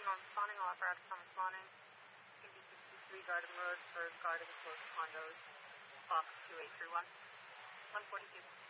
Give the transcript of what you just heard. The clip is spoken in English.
on spawning, all apparatus on spawning. Indy 63 Garden Road for Garden Close Condos, box 2831. 142.